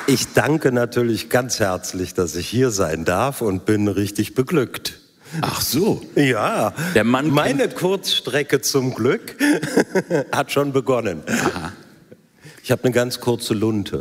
Ich danke natürlich ganz herzlich, dass ich hier sein darf und bin richtig beglückt. Ach so. Ja, Der Mann meine Kurzstrecke zum Glück hat schon begonnen. Aha. Ich habe eine ganz kurze Lunte.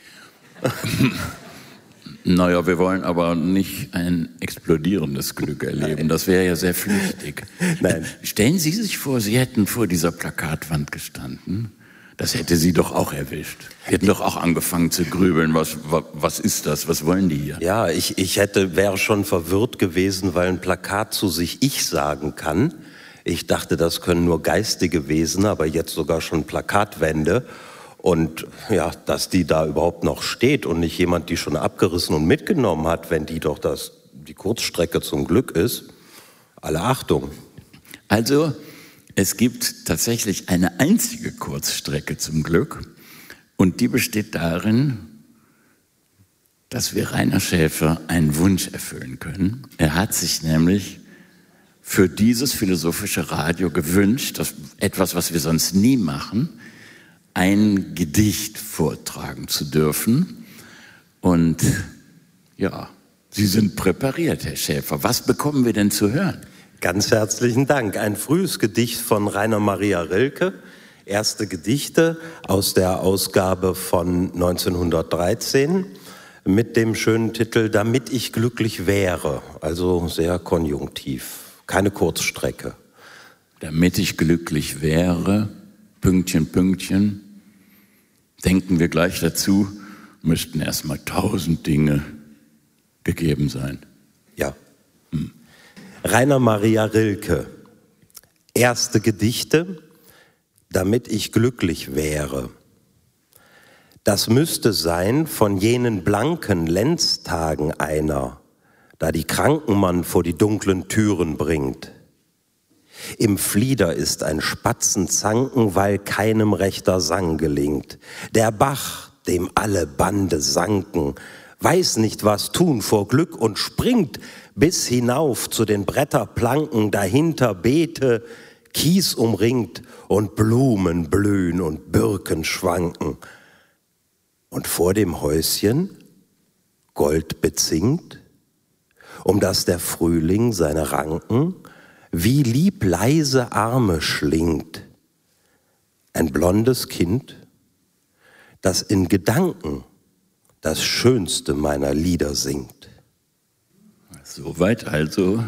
Naja, wir wollen aber nicht ein explodierendes Glück erleben. Das wäre ja sehr flüchtig. Nein. Stellen Sie sich vor, Sie hätten vor dieser Plakatwand gestanden. Das hätte Sie doch auch erwischt. Sie hätten doch auch angefangen zu grübeln. Was ist das? Was wollen die hier? Ja, ich wäre schon verwirrt gewesen, weil ein Plakat zu sich Ich sagen kann. Ich dachte, das können nur geistige Wesen, aber jetzt sogar schon Plakatwände. Und ja, dass die da überhaupt noch steht und nicht jemand die schon abgerissen und mitgenommen hat, wenn die doch die Kurzstrecke zum Glück ist. Alle Achtung. Also, es gibt tatsächlich eine einzige Kurzstrecke zum Glück und die besteht darin, dass wir Rainer Schäfer einen Wunsch erfüllen können. Er hat sich nämlich für dieses philosophische Radio gewünscht, etwas, was wir sonst nie machen, ein Gedicht vortragen zu dürfen. Und ja, Sie sind präpariert, Herr Schäfer. Was bekommen wir denn zu hören? Ganz herzlichen Dank. Ein frühes Gedicht von Rainer Maria Rilke. Erste Gedichte aus der Ausgabe von 1913 mit dem schönen Titel »Damit ich glücklich wäre«. Also sehr konjunktiv. Keine Kurzstrecke. Damit ich glücklich wäre, Pünktchen, Pünktchen, denken wir gleich dazu, müssten erstmal 1000 Dinge gegeben sein. Ja. Rainer Maria Rilke. Erste Gedichte, damit ich glücklich wäre. Das müsste sein von jenen blanken Lenztagen einer, da die Kranken man vor die dunklen Türen bringt. Im Flieder ist ein Spatzenzanken, weil keinem rechter Sang gelingt. Der Bach, dem alle Bande sanken, weiß nicht, was tun vor Glück und springt bis hinauf zu den Bretterplanken, dahinter Beete, Kies umringt und Blumen blühen und Birken schwanken. Und vor dem Häuschen Gold bezingt, um das der Frühling seine Ranken wie lieb leise Arme schlingt. Ein blondes Kind, das in Gedanken das Schönste meiner Lieder singt. Soweit also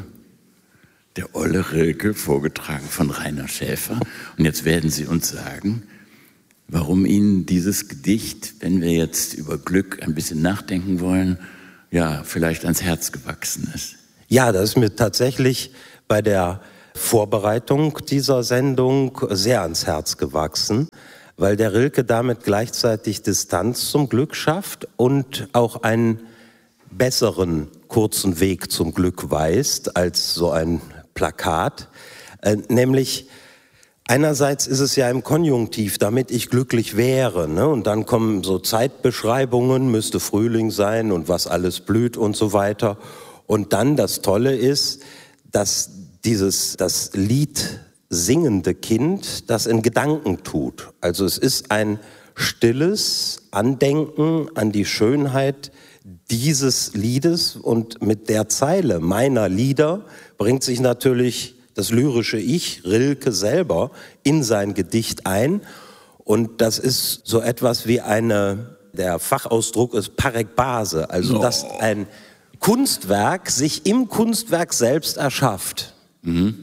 der Olle Rilke, vorgetragen von Rainer Schäfer. Und jetzt werden Sie uns sagen, warum Ihnen dieses Gedicht, wenn wir jetzt über Glück ein bisschen nachdenken wollen, ja, vielleicht ans Herz gewachsen ist. Ja, das ist mir tatsächlich bei der Vorbereitung dieser Sendung sehr ans Herz gewachsen, weil der Rilke damit gleichzeitig Distanz zum Glück schafft und auch einen besseren kurzen Weg zum Glück weist als so ein Plakat. Nämlich einerseits ist es ja im Konjunktiv, damit ich glücklich wäre, ne? Und dann kommen so Zeitbeschreibungen, müsste Frühling sein und was alles blüht und so weiter. Und dann das Tolle ist, dass das Lied singende Kind das in Gedanken tut. Also es ist ein stilles Andenken an die Schönheit dieses Liedes und mit der Zeile meiner Lieder bringt sich natürlich das lyrische Ich, Rilke selber, in sein Gedicht ein. Und das ist so etwas wie der Fachausdruck ist Parekbase, also dass ein Kunstwerk sich im Kunstwerk selbst erschafft. Mhm.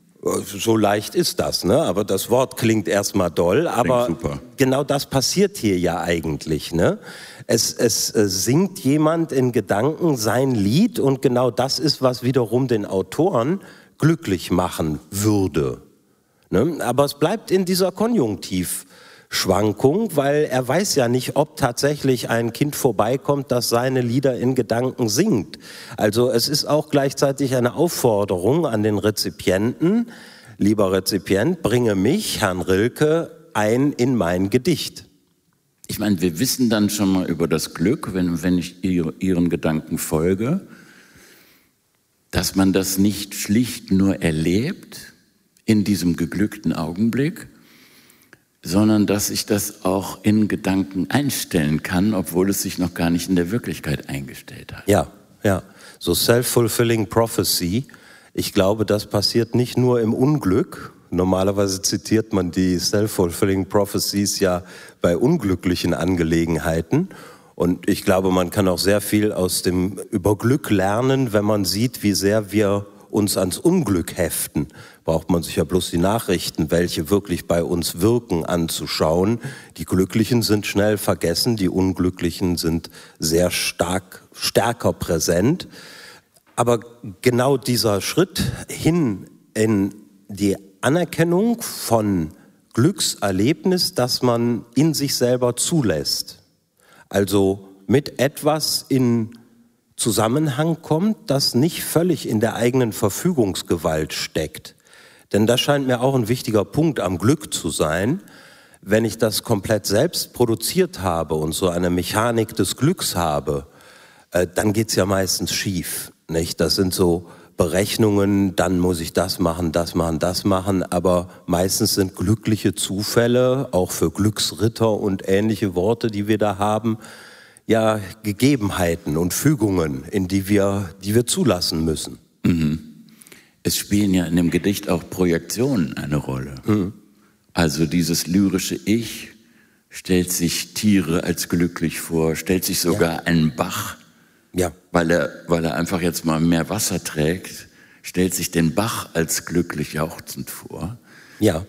So leicht ist das, ne? Aber das Wort klingt erstmal doll, aber genau das passiert hier ja eigentlich, ne? Es singt jemand in Gedanken sein Lied und genau das ist, was wiederum den Autoren glücklich machen würde, ne? Aber es bleibt in dieser Konjunktivschwankung, weil er weiß ja nicht, ob tatsächlich ein Kind vorbeikommt, das seine Lieder in Gedanken singt. Also es ist auch gleichzeitig eine Aufforderung an den Rezipienten, lieber Rezipient, bringe mich, Herrn Rilke, ein in mein Gedicht. Ich meine, wir wissen dann schon mal über das Glück, wenn ich Ihren Gedanken folge, dass man das nicht schlicht nur erlebt in diesem geglückten Augenblick, sondern dass ich das auch in Gedanken einstellen kann, obwohl es sich noch gar nicht in der Wirklichkeit eingestellt hat. Ja. So self-fulfilling prophecy. Ich glaube, das passiert nicht nur im Unglück. Normalerweise zitiert man die self-fulfilling prophecies ja bei unglücklichen Angelegenheiten. Und ich glaube, man kann auch sehr viel über Glück lernen, wenn man sieht, wie sehr wir uns ans Unglück heften. Braucht man sich ja bloß die Nachrichten, welche wirklich bei uns wirken, anzuschauen. Die Glücklichen sind schnell vergessen, die Unglücklichen sind sehr stärker präsent. Aber genau dieser Schritt hin in die Anerkennung von Glückserlebnis, das man in sich selber zulässt. Also mit etwas in Zusammenhang kommt, das nicht völlig in der eigenen Verfügungsgewalt steckt. Denn das scheint mir auch ein wichtiger Punkt am Glück zu sein. Wenn ich das komplett selbst produziert habe und so eine Mechanik des Glücks habe, dann geht's ja meistens schief, nicht? Das sind so Berechnungen, dann muss ich das machen, aber meistens sind glückliche Zufälle, auch für Glücksritter und ähnliche Worte, die wir da haben, ja, Gegebenheiten und Fügungen, in die wir zulassen müssen. Mhm. Es spielen ja in dem Gedicht auch Projektionen eine Rolle. Mhm. Also dieses lyrische Ich stellt sich Tiere als glücklich vor, stellt sich sogar einen Bach, weil er einfach jetzt mal mehr Wasser trägt, stellt sich den Bach als glücklich jauchzend vor. Ja.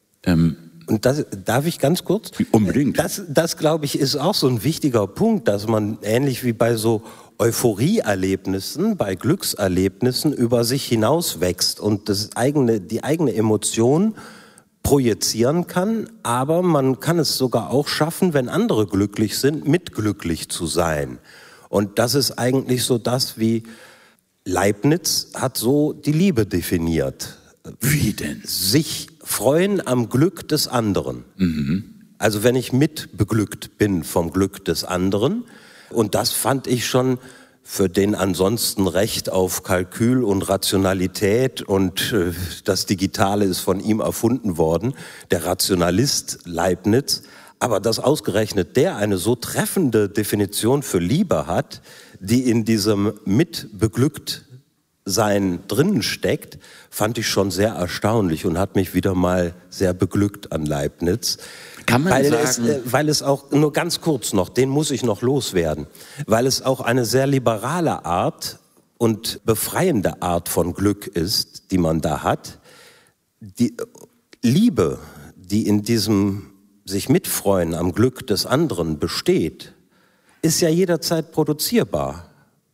Und das darf ich ganz kurz? Unbedingt. Das glaube ich, ist auch so ein wichtiger Punkt, dass man ähnlich wie bei so Euphorie-Erlebnissen, bei Glückserlebnissen über sich hinaus wächst und die eigene Emotion projizieren kann, aber man kann es sogar auch schaffen, wenn andere glücklich sind, mitglücklich zu sein. Und das ist eigentlich so das, wie Leibniz hat so die Liebe definiert. Wie denn? Sich freuen am Glück des anderen. Mhm. Also wenn ich mitbeglückt bin vom Glück des anderen. Und das fand ich schon für den ansonsten Recht auf Kalkül und Rationalität und das Digitale ist von ihm erfunden worden, der Rationalist Leibniz. Aber dass ausgerechnet der eine so treffende Definition für Liebe hat, die in diesem Mitbeglücktsein drinnen steckt, fand ich schon sehr erstaunlich und hat mich wieder mal sehr beglückt an Leibniz. Kann man sagen, weil es auch, nur ganz kurz noch, den muss ich noch loswerden, weil es auch eine sehr liberale Art und befreiende Art von Glück ist, die man da hat. Die Liebe, die in diesem sich mitfreuen am Glück des anderen besteht, ist ja jederzeit produzierbar.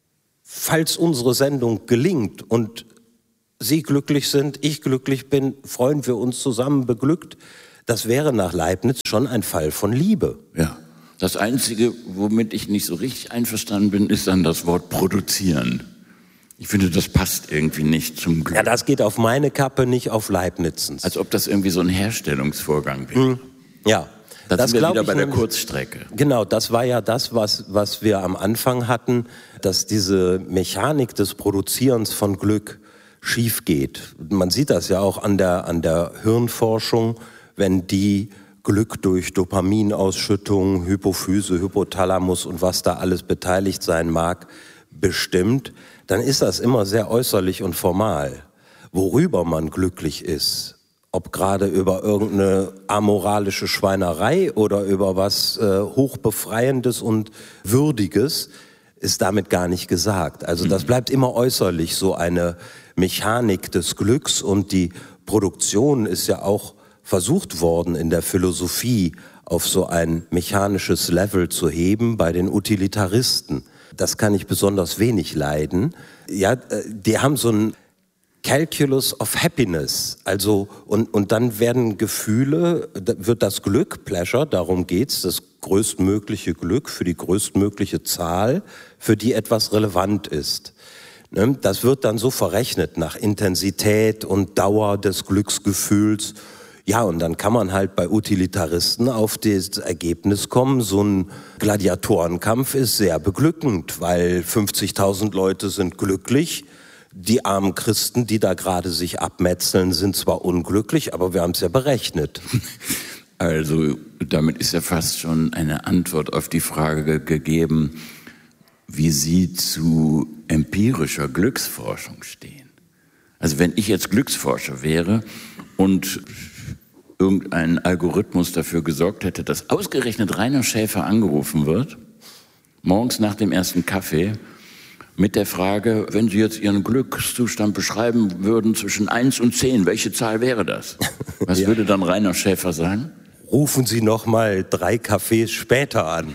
Falls unsere Sendung gelingt und Sie glücklich sind, ich glücklich bin, freuen wir uns zusammen beglückt. Das wäre nach Leibniz schon ein Fall von Liebe. Ja. Das Einzige, womit ich nicht so richtig einverstanden bin, ist dann das Wort produzieren. Ich finde, das passt irgendwie nicht zum Glück. Ja, das geht auf meine Kappe, nicht auf Leibnizens. Als ob das irgendwie so ein Herstellungsvorgang wäre. Ja. Das sind wir wieder bei der Kurzstrecke. Genau, das war ja das, was wir am Anfang hatten, dass diese Mechanik des Produzierens von Glück schief geht. Man sieht das ja auch an der Hirnforschung, wenn die Glück durch Dopaminausschüttung, Hypophyse, Hypothalamus und was da alles beteiligt sein mag, bestimmt, dann ist das immer sehr äußerlich und formal. Worüber man glücklich ist, ob gerade über irgendeine amoralische Schweinerei oder über was Hochbefreiendes und Würdiges, ist damit gar nicht gesagt. Also das bleibt immer äußerlich, so eine Mechanik des Glücks, und die Produktion ist ja auch versucht worden in der Philosophie auf so ein mechanisches Level zu heben bei den Utilitaristen. Das kann ich besonders wenig leiden. Ja, die haben so ein Calculus of Happiness, also und dann werden Gefühle, wird das Glück, Pleasure, darum geht's, das größtmögliche Glück für die größtmögliche Zahl, für die etwas relevant ist. Das wird dann so verrechnet nach Intensität und Dauer des Glücksgefühls. Ja, und dann kann man halt bei Utilitaristen auf das Ergebnis kommen, so ein Gladiatorenkampf ist sehr beglückend, weil 50.000 Leute sind glücklich. Die armen Christen, die da gerade sich abmetzeln, sind zwar unglücklich, aber wir haben es ja berechnet. Also damit ist ja fast schon eine Antwort auf die Frage gegeben, wie Sie zu empirischer Glücksforschung stehen. Also wenn ich jetzt Glücksforscher wäre und irgendein Algorithmus dafür gesorgt hätte, dass ausgerechnet Rainer Schäfer angerufen wird, morgens nach dem ersten Kaffee, mit der Frage, wenn Sie jetzt Ihren Glückszustand beschreiben würden zwischen 1 und 10, welche Zahl wäre das? Was würde dann Rainer Schäfer sagen? Rufen Sie noch mal 3 Cafés später an.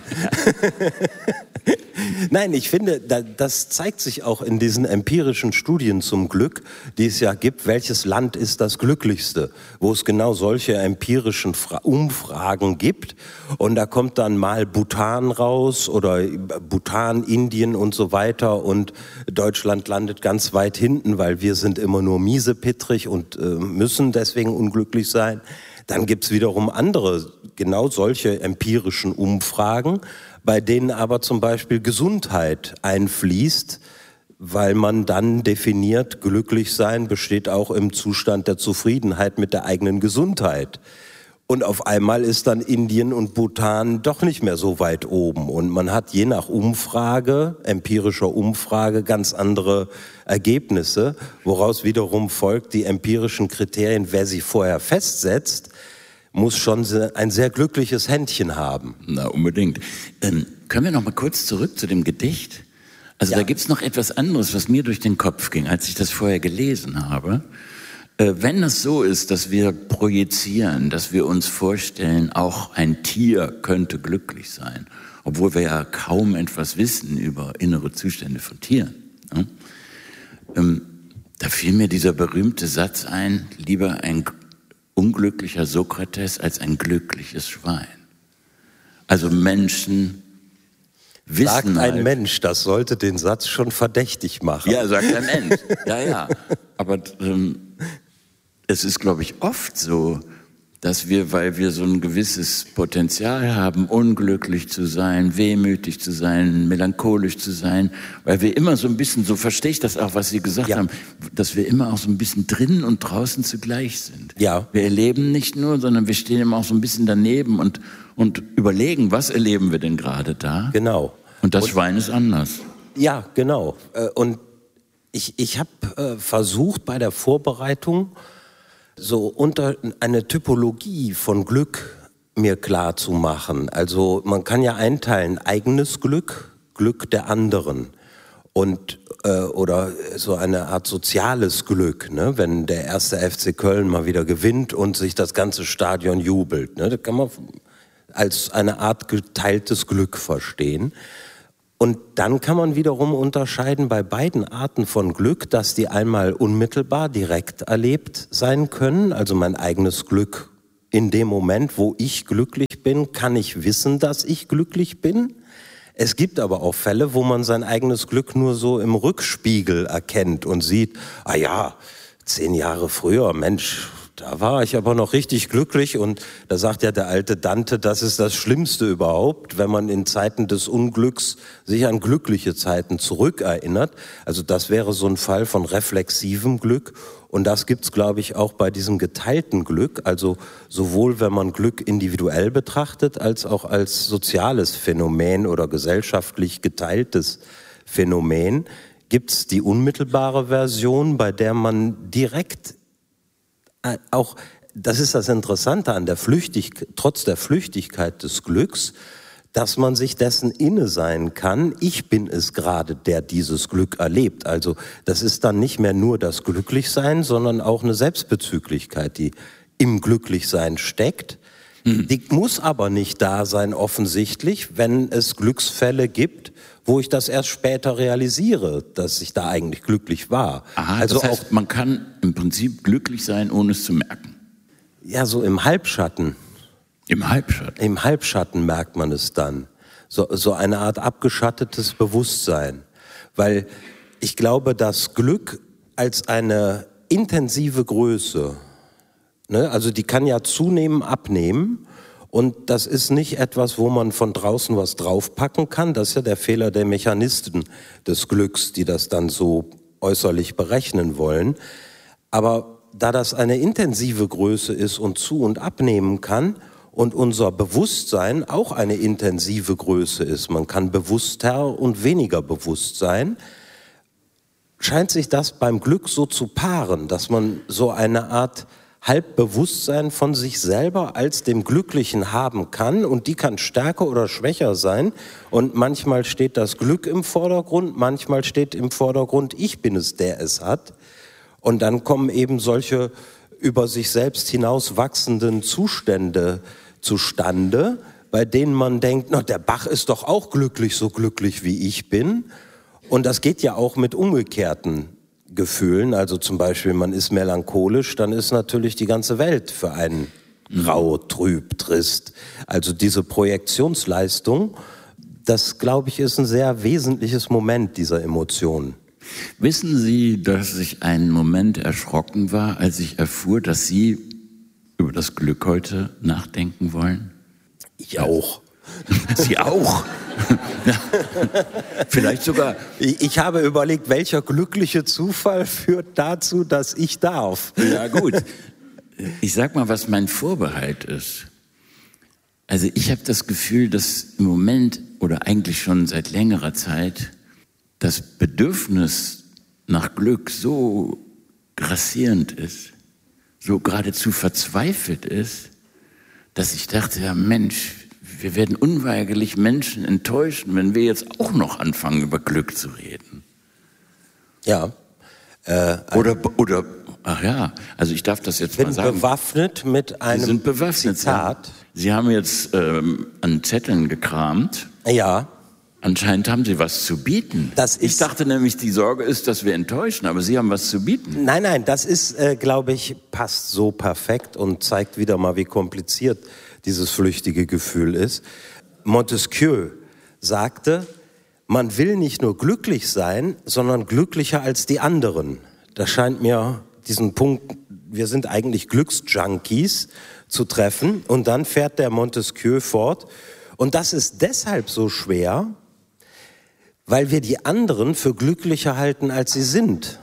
Nein, ich finde, das zeigt sich auch in diesen empirischen Studien zum Glück, die es ja gibt. Welches Land ist das glücklichste? Wo es genau solche empirischen Umfragen gibt. Und da kommt dann mal Bhutan raus oder Bhutan, Indien und so weiter. Und Deutschland landet ganz weit hinten, weil wir sind immer nur miesepittrig und müssen deswegen unglücklich sein. Dann gibt's wiederum andere, genau solche empirischen Umfragen, bei denen aber zum Beispiel Gesundheit einfließt, weil man dann definiert, glücklich sein besteht auch im Zustand der Zufriedenheit mit der eigenen Gesundheit. Und auf einmal ist dann Indien und Bhutan doch nicht mehr so weit oben. Und man hat je nach Umfrage, empirischer Umfrage, ganz andere Ergebnisse, woraus wiederum folgt, die empirischen Kriterien, wer sie vorher festsetzt, muss schon ein sehr glückliches Händchen haben. Na, unbedingt. Können wir noch mal kurz zurück zu dem Gedicht? Also ja. Da gibt's noch etwas anderes, was mir durch den Kopf ging, als ich das vorher gelesen habe. Wenn es so ist, dass wir projizieren, dass wir uns vorstellen, auch ein Tier könnte glücklich sein, obwohl wir ja kaum etwas wissen über innere Zustände von Tieren. Ne? Da fiel mir dieser berühmte Satz ein, lieber ein unglücklicher Sokrates als ein glückliches Schwein. Also Menschen wissen sagt ein halt, Mensch, das sollte den Satz schon verdächtig machen. Ja, sagt ein Mensch. Ja. Aber es ist, glaube ich, oft so, dass wir, weil wir so ein gewisses Potenzial haben, unglücklich zu sein, wehmütig zu sein, melancholisch zu sein, weil wir immer so ein bisschen, so verstehe ich das auch, was Sie gesagt haben, dass wir immer auch so ein bisschen drinnen und draußen zugleich sind. Ja. Wir erleben nicht nur, sondern wir stehen immer auch so ein bisschen daneben und überlegen, was erleben wir denn gerade da? Genau. Und das Schwein ist anders. Ja, genau. Und ich habe versucht bei der Vorbereitung, so unter eine Typologie von Glück mir klar zu machen. Also man kann ja einteilen, eigenes Glück, Glück der anderen und oder so eine Art soziales Glück, ne? Wenn der erste FC Köln mal wieder gewinnt und sich das ganze Stadion jubelt, ne? Das kann man als eine Art geteiltes Glück verstehen. Und dann kann man wiederum unterscheiden bei beiden Arten von Glück, dass die einmal unmittelbar direkt erlebt sein können. Also mein eigenes Glück in dem Moment, wo ich glücklich bin, kann ich wissen, dass ich glücklich bin. Es gibt aber auch Fälle, wo man sein eigenes Glück nur so im Rückspiegel erkennt und sieht, 10 Jahre früher, Mensch, da war ich aber noch richtig glücklich. Und da sagt ja der alte Dante, das ist das Schlimmste überhaupt, wenn man in Zeiten des Unglücks sich an glückliche Zeiten zurückerinnert. Also das wäre so ein Fall von reflexivem Glück. Und das gibt's, glaube ich, auch bei diesem geteilten Glück. Also sowohl, wenn man Glück individuell betrachtet, als auch als soziales Phänomen oder gesellschaftlich geteiltes Phänomen, gibt's die unmittelbare Version, bei der man direkt auch, das ist das Interessante an der trotz der Flüchtigkeit des Glücks, dass man sich dessen inne sein kann, ich bin es gerade, der dieses Glück erlebt. Also das ist dann nicht mehr nur das Glücklichsein, sondern auch eine Selbstbezüglichkeit, die im Glücklichsein steckt. Die muss aber nicht da sein offensichtlich, wenn es Glücksfälle gibt, wo ich das erst später realisiere, dass ich da eigentlich glücklich war. Aha, also das heißt, auch, man kann im Prinzip glücklich sein, ohne es zu merken. Ja, so im Halbschatten. Im Halbschatten? Im Halbschatten merkt man es dann. So eine Art abgeschattetes Bewusstsein. Weil ich glaube, dass Glück als eine intensive Größe, ne, also die kann ja zunehmen, abnehmen. Und das ist nicht etwas, wo man von draußen was draufpacken kann. Das ist ja der Fehler der Mechanisten des Glücks, die das dann so äußerlich berechnen wollen. Aber da das eine intensive Größe ist und zu- und abnehmen kann und unser Bewusstsein auch eine intensive Größe ist. Man kann bewusster und weniger bewusst sein. Scheint sich das beim Glück so zu paaren, dass man so eine Art Halbbewusstsein von sich selber als dem Glücklichen haben kann, und die kann stärker oder schwächer sein, und manchmal steht das Glück im Vordergrund, manchmal steht im Vordergrund, ich bin es, der es hat, und dann kommen eben solche über sich selbst hinaus wachsenden Zustände zustande, bei denen man denkt, na, der Bach ist doch auch glücklich, so glücklich wie ich bin. Und das geht ja auch mit umgekehrten Gefühlen, also zum Beispiel man ist melancholisch, dann ist natürlich die ganze Welt für einen grau, trüb, trist. Also diese Projektionsleistung, das, glaube ich, ist ein sehr wesentliches Moment dieser Emotionen. Wissen Sie, dass ich einen Moment erschrocken war, als ich erfuhr, dass Sie über das Glück heute nachdenken wollen? Ich auch. Sie auch? Vielleicht sogar. Ich habe überlegt, welcher glückliche Zufall führt dazu, dass ich darf. Ja gut, ich sag mal, was mein Vorbehalt ist. Also ich habe das Gefühl, dass im Moment oder eigentlich schon seit längerer Zeit das Bedürfnis nach Glück so grassierend ist, so geradezu verzweifelt ist, dass ich dachte, ja Mensch, wir werden unweigerlich Menschen enttäuschen, wenn wir jetzt auch noch anfangen, über Glück zu reden. Ja. Oder, ach ja, also ich darf das jetzt mal sagen. Ich bin bewaffnet mit einem Sie sind bewaffnet, Zitat. Sie haben jetzt an Zetteln gekramt. Ja. Anscheinend haben Sie was zu bieten. Ich dachte nämlich, die Sorge ist, dass wir enttäuschen, aber Sie haben was zu bieten. Nein, das ist, glaube ich, passt so perfekt und zeigt wieder mal, wie kompliziert dieses flüchtige Gefühl ist. Montesquieu sagte, man will nicht nur glücklich sein, sondern glücklicher als die anderen. Das scheint mir diesen Punkt, wir sind eigentlich Glücksjunkies, zu treffen. Und dann fährt der Montesquieu fort. Und das ist deshalb so schwer, weil wir die anderen für glücklicher halten, als sie sind.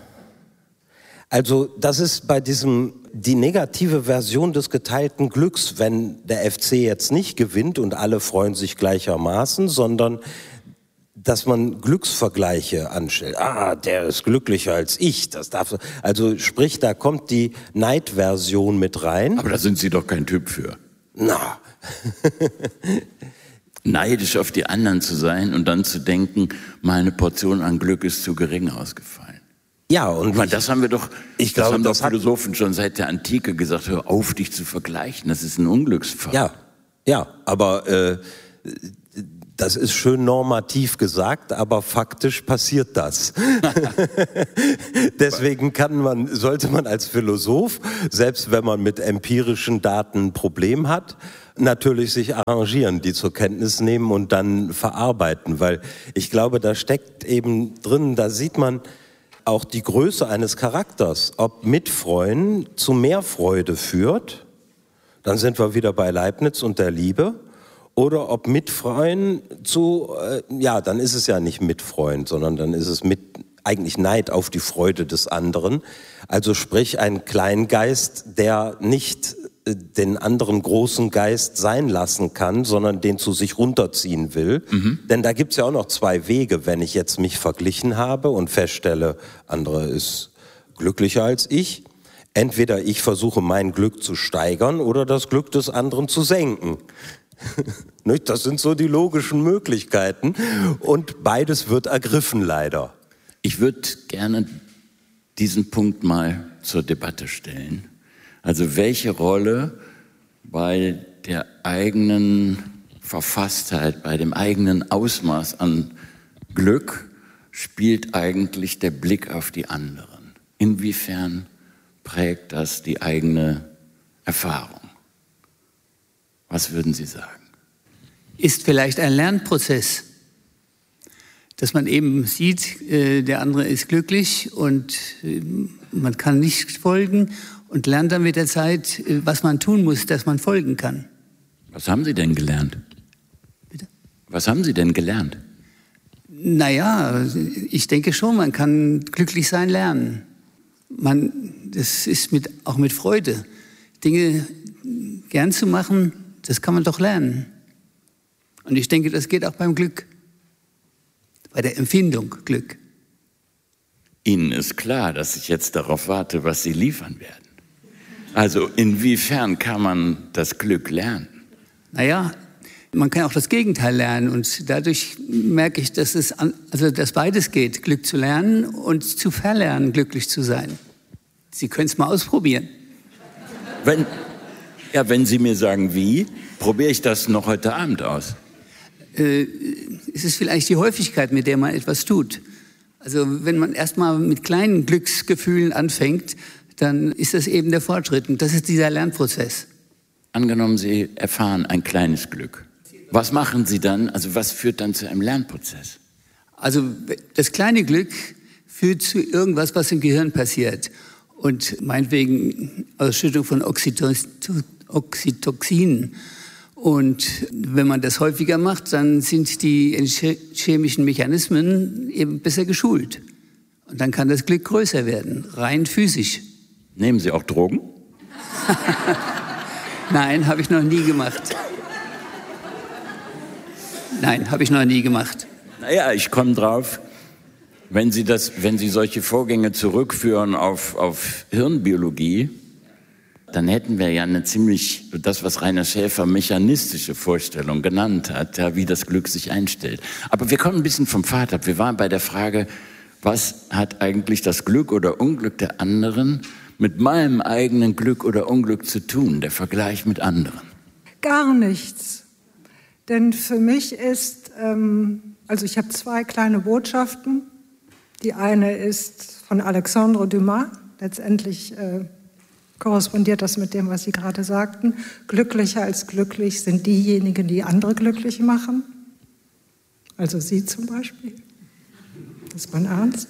Also das ist bei die negative Version des geteilten Glücks, wenn der FC jetzt nicht gewinnt und alle freuen sich gleichermaßen, sondern dass man Glücksvergleiche anstellt. Ah, der ist glücklicher als ich. Also sprich, da kommt die Neidversion mit rein. Aber da sind Sie doch kein Typ für. Na. Neidisch auf die anderen zu sein und dann zu denken, meine Portion an Glück ist zu gering ausgefallen. Ja, und das haben wir doch, ich glaube, das haben doch Philosophen schon seit der Antike gesagt, hör auf, dich zu vergleichen, das ist ein Unglücksfall. Ja, aber das ist schön normativ gesagt, aber faktisch passiert das. Deswegen sollte man als Philosoph, selbst wenn man mit empirischen Daten ein Problem hat, natürlich sich arrangieren, die zur Kenntnis nehmen und dann verarbeiten, weil ich glaube, da steckt eben drin, da sieht man auch die Größe eines Charakters. Ob Mitfreuen zu mehr Freude führt, dann sind wir wieder bei Leibniz und der Liebe, oder ob Mitfreuen dann ist es ja nicht Mitfreuen, sondern dann ist es eigentlich Neid auf die Freude des anderen. Also sprich ein Kleingeist, der nicht den anderen großen Geist sein lassen kann, sondern den zu sich runterziehen will. Denn da gibt's ja auch noch zwei Wege, wenn ich jetzt mich verglichen habe und feststelle, andere ist glücklicher als ich. Entweder ich versuche mein Glück zu steigern oder das Glück des anderen zu senken. Das sind so die logischen Möglichkeiten und beides wird ergriffen leider. Ich würde gerne diesen Punkt mal zur Debatte stellen. Also welche Rolle bei der eigenen Verfasstheit, bei dem eigenen Ausmaß an Glück spielt eigentlich der Blick auf die anderen? Inwiefern prägt das die eigene Erfahrung? Was würden Sie sagen? Ist vielleicht ein Lernprozess, dass man eben sieht, der andere ist glücklich und man kann nicht folgen und lernt dann mit der Zeit, was man tun muss, dass man folgen kann. Was haben Sie denn gelernt? Bitte? Was haben Sie denn gelernt? Naja, ich denke schon, man kann glücklich sein lernen. Das ist auch mit Freude. Dinge gern zu machen, Das kann man doch lernen. Und ich denke, das geht auch beim Glück, bei der Empfindung Glück. Ihnen ist klar, dass ich jetzt darauf warte, was Sie liefern werden. Also inwiefern kann man das Glück lernen? Naja, man kann auch das Gegenteil lernen und dadurch merke ich, dass dass beides geht, Glück zu lernen und zu verlernen, glücklich zu sein. Sie können es mal ausprobieren. Wenn Sie mir sagen, wie, probiere ich das noch heute Abend aus. Es ist vielleicht die Häufigkeit, mit der man etwas tut. Also wenn man erstmal mit kleinen Glücksgefühlen anfängt, dann ist das eben der Fortschritt und das ist dieser Lernprozess. Angenommen, Sie erfahren ein kleines Glück. Was machen Sie dann? Also was führt dann zu einem Lernprozess? Also das kleine Glück führt zu irgendwas, was im Gehirn passiert. Und meinetwegen Ausschüttung von Oxytocin. Und wenn man das häufiger macht, dann sind die chemischen Mechanismen eben besser geschult. Und dann kann das Glück größer werden, rein physisch. Nehmen Sie auch Drogen? Nein, habe ich noch nie gemacht. Naja, ich komme drauf. Wenn Sie solche Vorgänge zurückführen auf Hirnbiologie, dann hätten wir ja eine ziemlich, das was Rainer Schäfer mechanistische Vorstellung genannt hat, ja, wie das Glück sich einstellt. Aber wir kommen ein bisschen vom Pfad ab. Wir waren bei der Frage, was hat eigentlich das Glück oder Unglück der anderen mit meinem eigenen Glück oder Unglück zu tun, der Vergleich mit anderen? Gar nichts. Denn für mich ist, also ich habe 2 kleine Botschaften. Die eine ist von Alexandre Dumas, letztendlich korrespondiert das mit dem, was Sie gerade sagten. Glücklicher als glücklich sind diejenigen, die andere glücklich machen. Also Sie zum Beispiel. Das ist mein Ernst.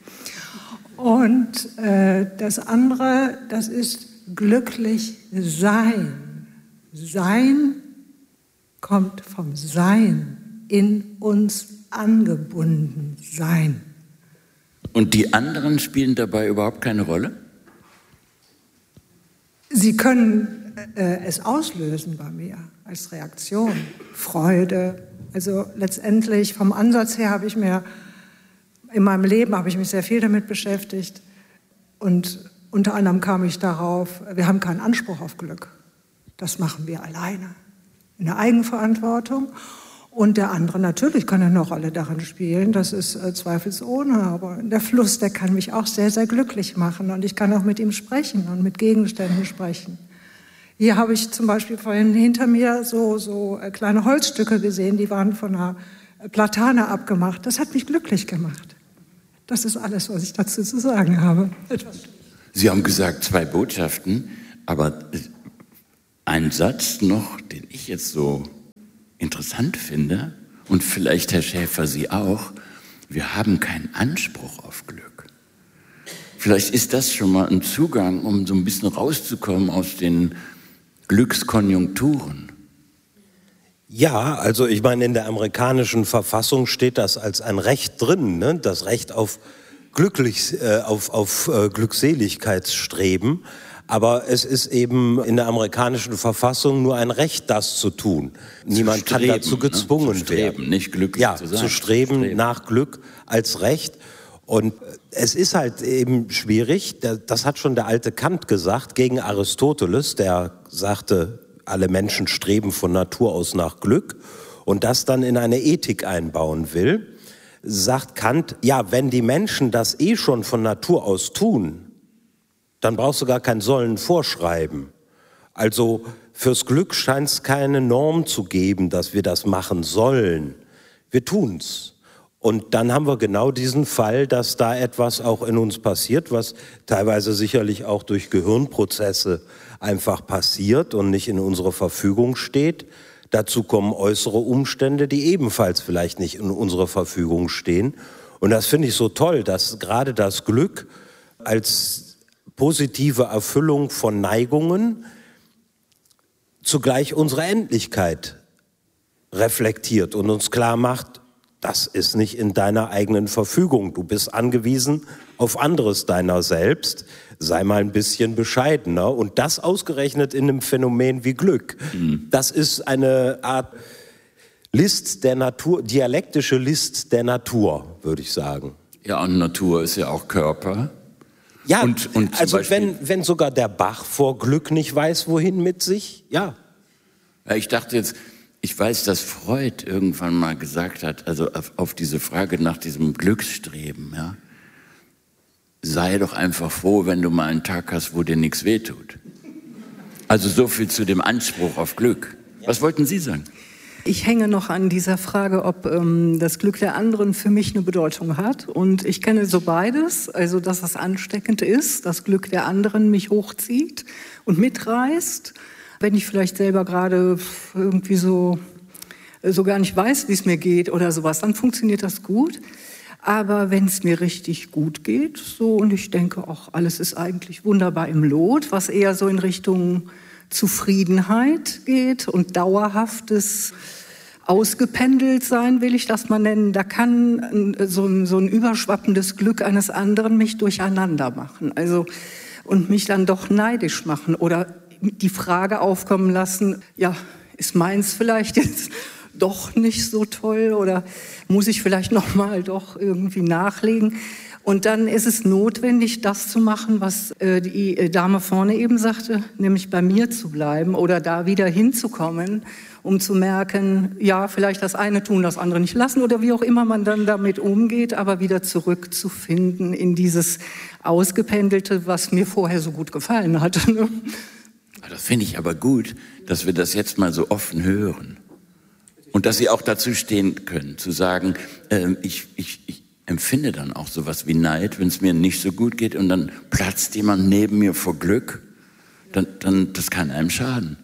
Und das andere, das ist glücklich sein. Sein kommt vom Sein, in uns angebunden sein. Und die anderen spielen dabei überhaupt keine Rolle? Sie können es auslösen bei mir als Reaktion, Freude. Also letztendlich vom Ansatz her in meinem Leben habe ich mich sehr viel damit beschäftigt. Und unter anderem kam ich darauf, wir haben keinen Anspruch auf Glück. Das machen wir alleine, in der Eigenverantwortung. Und der andere natürlich kann eine Rolle darin spielen, das ist zweifelsohne, aber der Fluss, der kann mich auch sehr, sehr glücklich machen und ich kann auch mit ihm sprechen und mit Gegenständen sprechen. Hier habe ich zum Beispiel vorhin hinter mir so kleine Holzstücke gesehen, die waren von einer Platane abgemacht. Das hat mich glücklich gemacht. Das ist alles, was ich dazu zu sagen habe. Sie haben gesagt 2 Botschaften, aber ein Satz noch, den ich jetzt so interessant finde, und vielleicht, Herr Schäfer, Sie auch, wir haben keinen Anspruch auf Glück. Vielleicht ist das schon mal ein Zugang, um so ein bisschen rauszukommen aus den Glückskonjunkturen. Ja, also ich meine, in der amerikanischen Verfassung steht das als ein Recht drin, ne? Das Recht auf Glückseligkeitsstreben. Aber es ist eben in der amerikanischen Verfassung nur ein Recht, das zu tun. Niemand kann dazu gezwungen werden. Nicht glücklich zu sein. Zu streben nach Glück als Recht. Und es ist halt eben schwierig, das hat schon der alte Kant gesagt, gegen Aristoteles, der sagte, alle Menschen streben von Natur aus nach Glück und das dann in eine Ethik einbauen will, sagt Kant, ja, wenn die Menschen das schon von Natur aus tun, dann brauchst du gar kein Sollen vorschreiben. Also fürs Glück scheint es keine Norm zu geben, dass wir das machen sollen. Wir tun's. Und dann haben wir genau diesen Fall, dass da etwas auch in uns passiert, was teilweise sicherlich auch durch Gehirnprozesse einfach passiert und nicht in unserer Verfügung steht. Dazu kommen äußere Umstände, die ebenfalls vielleicht nicht in unserer Verfügung stehen. Und das finde ich so toll, dass gerade das Glück als positive Erfüllung von Neigungen zugleich unsere Endlichkeit reflektiert und uns klar macht, das ist nicht in deiner eigenen Verfügung. Du bist angewiesen auf anderes deiner selbst, sei mal ein bisschen bescheidener. Und das ausgerechnet in einem Phänomen wie Glück. Das ist eine Art List der Natur, dialektische List der Natur, würde ich sagen. Ja, und Natur ist ja auch Körper. Ja, und also wenn sogar der Bach vor Glück nicht weiß, wohin mit sich, ja. Ja, ich dachte jetzt, ich weiß, dass Freud irgendwann mal gesagt hat, also auf diese Frage nach diesem Glücksstreben, ja, sei doch einfach froh, wenn du mal einen Tag hast, wo dir nichts wehtut. Also so viel zu dem Anspruch auf Glück. Was wollten Sie sagen? Ich hänge noch an dieser Frage, ob das Glück der anderen für mich eine Bedeutung hat. Und ich kenne so beides, also dass es ansteckend ist, das Glück der anderen mich hochzieht und mitreißt. Wenn ich vielleicht selber gerade irgendwie so gar nicht weiß, wie es mir geht oder sowas, dann funktioniert das gut. Aber wenn es mir richtig gut geht, so, und ich denke, ach, alles ist eigentlich wunderbar im Lot, was eher so in Richtung Zufriedenheit geht und dauerhaftes ausgependelt sein, will ich das mal nennen. Da kann so ein überschwappendes Glück eines anderen mich durcheinander machen. Also, und mich dann doch neidisch machen oder die Frage aufkommen lassen, ja, ist meins vielleicht jetzt doch nicht so toll oder muss ich vielleicht noch mal doch irgendwie nachlegen? Und dann ist es notwendig, das zu machen, was die Dame vorne eben sagte, nämlich bei mir zu bleiben oder da wieder hinzukommen, um zu merken, ja, vielleicht das eine tun, das andere nicht lassen oder wie auch immer man dann damit umgeht, aber wieder zurückzufinden in dieses Ausgependelte, was mir vorher so gut gefallen hatte. Ne? Das finde ich aber gut, dass wir das jetzt mal so offen hören. Und dass Sie auch dazu stehen können, zu sagen, ich empfinde dann auch sowas wie Neid, wenn es mir nicht so gut geht und dann platzt jemand neben mir vor Glück, dann das kann einem schaden.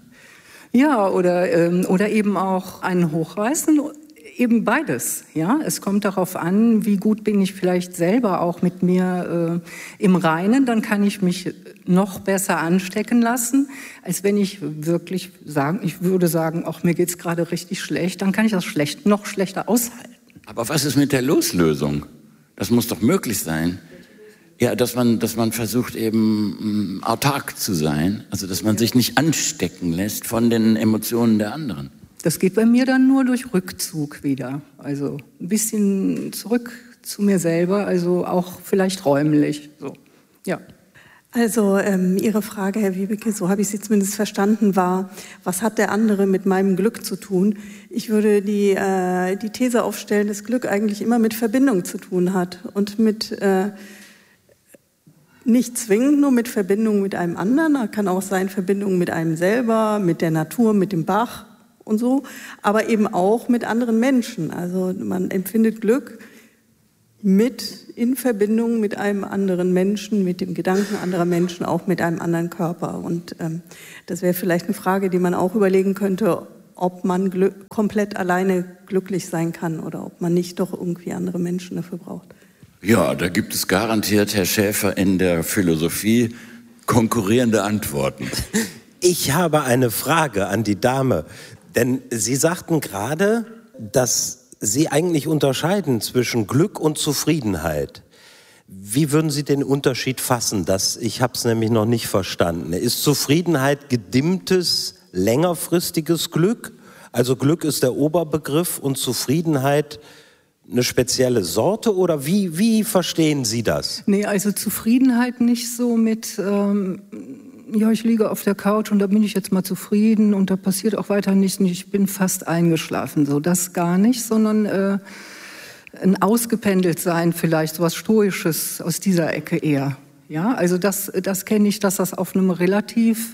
Ja, oder eben auch einen hochreißen, eben beides. Ja, es kommt darauf an, wie gut bin ich vielleicht selber auch mit mir im Reinen, dann kann ich mich noch besser anstecken lassen, als wenn ich wirklich würde sagen, ach, mir geht's gerade richtig schlecht, dann kann ich das noch schlechter aushalten. Aber was ist mit der Loslösung? Das muss doch möglich sein. Ja, dass man versucht eben autark zu sein, also dass man sich nicht anstecken lässt von den Emotionen der anderen. Das geht bei mir dann nur durch Rückzug wieder. Also ein bisschen zurück zu mir selber, also auch vielleicht räumlich. So. Ja. Also Ihre Frage, Herr Wiebeke, so habe ich sie zumindest verstanden, war, was hat der andere mit meinem Glück zu tun? Ich würde die These aufstellen, dass Glück eigentlich immer mit Verbindung zu tun hat und mit nicht zwingend nur mit Verbindung mit einem anderen, da kann auch sein Verbindung mit einem selber, mit der Natur, mit dem Bach und so, aber eben auch mit anderen Menschen. Also man empfindet Glück in Verbindung mit einem anderen Menschen, mit dem Gedanken anderer Menschen, auch mit einem anderen Körper. Und das wäre vielleicht eine Frage, die man auch überlegen könnte, ob man komplett alleine glücklich sein kann oder ob man nicht doch irgendwie andere Menschen dafür braucht. Ja, da gibt es garantiert, Herr Schäfer, in der Philosophie konkurrierende Antworten. Ich habe eine Frage an die Dame, denn Sie sagten gerade, dass Sie eigentlich unterscheiden zwischen Glück und Zufriedenheit. Wie würden Sie den Unterschied fassen? Ich habe es nämlich noch nicht verstanden. Ist Zufriedenheit gedimmtes, längerfristiges Glück? Also Glück ist der Oberbegriff und Zufriedenheit eine spezielle Sorte? Oder wie verstehen Sie das? Nee, also Zufriedenheit nicht so mit, ja, ich liege auf der Couch und da bin ich jetzt mal zufrieden und da passiert auch weiter nichts und ich bin fast eingeschlafen. So, das gar nicht, sondern ein ausgependelt sein vielleicht, so was Stoisches aus dieser Ecke eher. Ja, also das kenne ich, dass das auf einem relativ,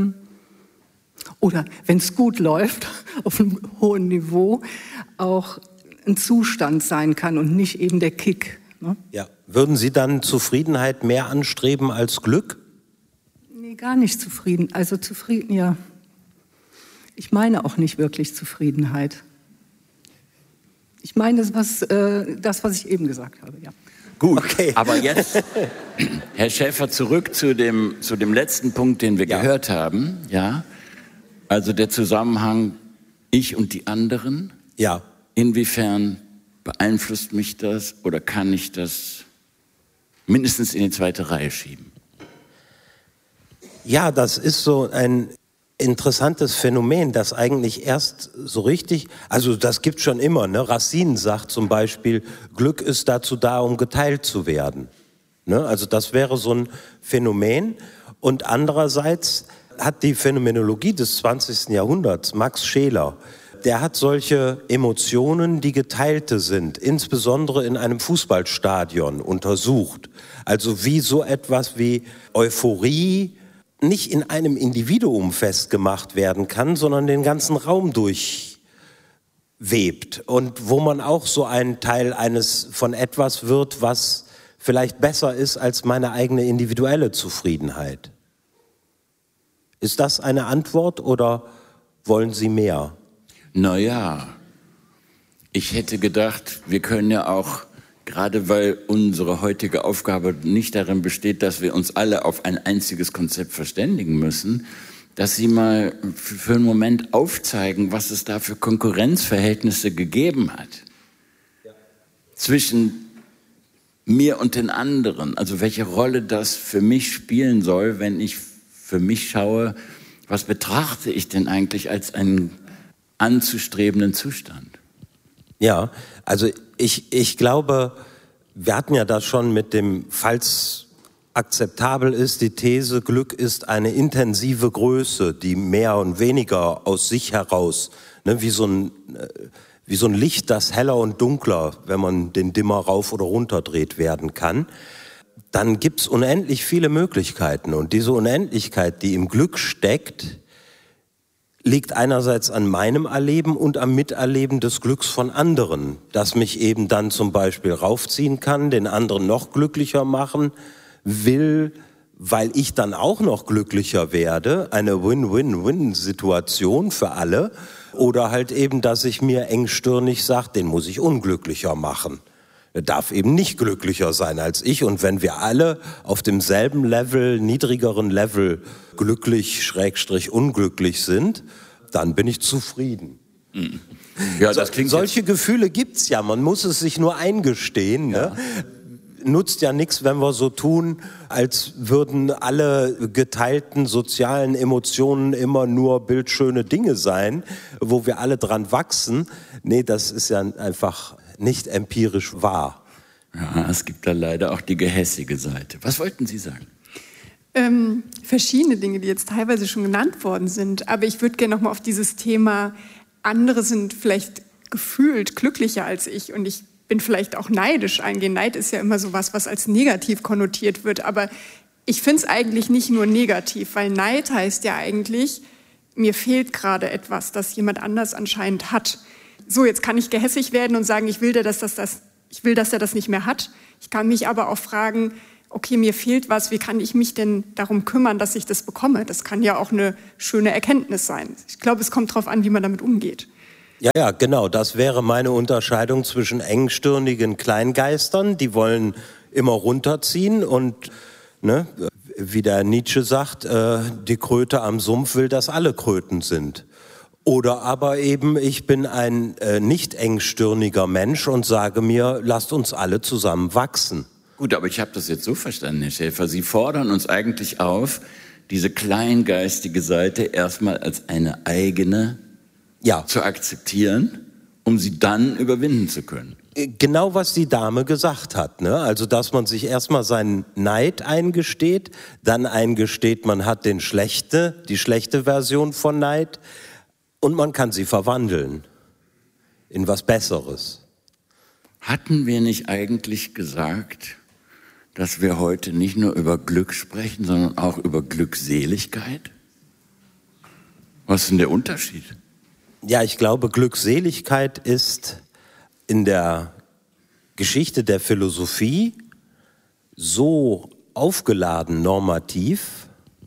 oder wenn es gut läuft, auf einem hohen Niveau auch ein Zustand sein kann und nicht eben der Kick. Ne? Ja. Würden Sie dann Zufriedenheit mehr anstreben als Glück? Nee, gar nicht zufrieden. Also zufrieden, ja. Ich meine auch nicht wirklich Zufriedenheit. Ich meine das, was ich eben gesagt habe, ja. Gut, okay. Aber jetzt, Herr Schäfer, zurück zu dem letzten Punkt, den wir gehört haben. Ja? Also der Zusammenhang ich und die anderen. Ja. Inwiefern beeinflusst mich das oder kann ich das mindestens in die zweite Reihe schieben? Ja, das ist so ein interessantes Phänomen, das eigentlich erst so richtig, also das gibt schon immer, ne? Racine sagt zum Beispiel, Glück ist dazu da, um geteilt zu werden. Ne? Also das wäre so ein Phänomen. Und andererseits hat die Phänomenologie des 20. Jahrhunderts, Max Scheler, der hat solche Emotionen, die geteilte sind, insbesondere in einem Fußballstadion untersucht. Also wie so etwas wie Euphorie nicht in einem Individuum festgemacht werden kann, sondern den ganzen Raum durchwebt. Und wo man auch so ein Teil von etwas wird, was vielleicht besser ist als meine eigene individuelle Zufriedenheit. Ist das eine Antwort oder wollen Sie mehr? Naja, ich hätte gedacht, wir können ja auch, gerade weil unsere heutige Aufgabe nicht darin besteht, dass wir uns alle auf ein einziges Konzept verständigen müssen, dass Sie mal für einen Moment aufzeigen, was es da für Konkurrenzverhältnisse gegeben hat. Ja. Zwischen mir und den anderen. Also welche Rolle das für mich spielen soll, wenn ich für mich schaue, was betrachte ich denn eigentlich als einen anzustrebenden Zustand? Ja, also ich glaube, wir hatten ja das schon mit dem, falls akzeptabel ist, die These, Glück ist eine intensive Größe, die mehr und weniger aus sich heraus, ne, wie so ein Licht, das heller und dunkler, wenn man den Dimmer rauf oder runter dreht, werden kann. Dann gibt's unendlich viele Möglichkeiten. Und diese Unendlichkeit, die im Glück steckt, liegt einerseits an meinem Erleben und am Miterleben des Glücks von anderen, das mich eben dann zum Beispiel raufziehen kann, den anderen noch glücklicher machen will, weil ich dann auch noch glücklicher werde, eine Win-Win-Win-Situation für alle, oder halt eben, dass ich mir engstirnig sage, den muss ich unglücklicher machen. Er darf eben nicht glücklicher sein als ich. Und wenn wir alle auf demselben Level, niedrigeren Level glücklich, / unglücklich sind, dann bin ich zufrieden. Ja, das klingt solche Gefühle gibt's ja, man muss es sich nur eingestehen. Ja. Ne? Nutzt ja nichts, wenn wir so tun, als würden alle geteilten sozialen Emotionen immer nur bildschöne Dinge sein, wo wir alle dran wachsen. Nee, das ist ja einfach nicht empirisch wahr. Ja, es gibt da leider auch die gehässige Seite. Was wollten Sie sagen? Verschiedene Dinge, die jetzt teilweise schon genannt worden sind. Aber ich würde gerne noch mal auf dieses Thema, andere sind vielleicht gefühlt glücklicher als ich und ich bin vielleicht auch neidisch eingehen. Neid ist ja immer so was als negativ konnotiert wird. Aber ich finde es eigentlich nicht nur negativ, weil Neid heißt ja eigentlich, mir fehlt gerade etwas, das jemand anders anscheinend hat. So, jetzt kann ich gehässig werden und sagen, ich will, dass er das nicht mehr hat. Ich kann mich aber auch fragen, okay, mir fehlt was, wie kann ich mich denn darum kümmern, dass ich das bekomme? Das kann ja auch eine schöne Erkenntnis sein. Ich glaube, es kommt darauf an, wie man damit umgeht. Ja, genau, das wäre meine Unterscheidung zwischen engstirnigen Kleingeistern, die wollen immer runterziehen und, ne, wie der Nietzsche sagt, die Kröte am Sumpf will, dass alle Kröten sind. Oder aber eben, ich bin ein nicht engstirniger Mensch und sage mir, lasst uns alle zusammen wachsen. Gut, aber ich habe das jetzt so verstanden, Herr Schäfer. Sie fordern uns eigentlich auf, diese kleingeistige Seite erstmal als eine eigene zu akzeptieren, um sie dann überwinden zu können. Genau, was die Dame gesagt hat, ne? Also, dass man sich erstmal seinen Neid eingesteht, dann eingesteht, man hat die schlechte Version von Neid und man kann sie verwandeln in was Besseres. Hatten wir nicht eigentlich gesagt, dass wir heute nicht nur über Glück sprechen, sondern auch über Glückseligkeit? Was ist denn der Unterschied? Ja, ich glaube, Glückseligkeit ist in der Geschichte der Philosophie so aufgeladen normativ.